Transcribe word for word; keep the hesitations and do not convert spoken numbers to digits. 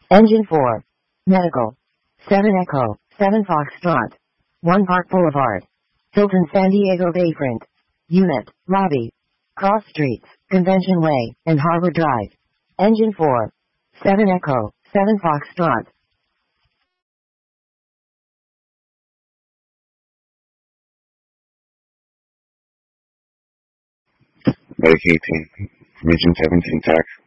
Engine four. Medical. seven Echo, seven Foxtrot. one Park Boulevard. Hilton San Diego Bayfront. Unit, Lobby. Cross Streets, Convention Way, and Harbor Drive. Engine four. seven Echo, seven Foxtrot. Medicaid team. Region seventeen T A C.